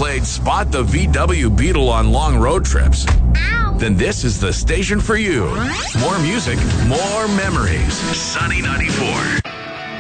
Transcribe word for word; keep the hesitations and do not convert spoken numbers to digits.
played Spot the V W Beetle on long road trips, Ow. then this is the station for you. More music, more memories. Sunny ninety-four.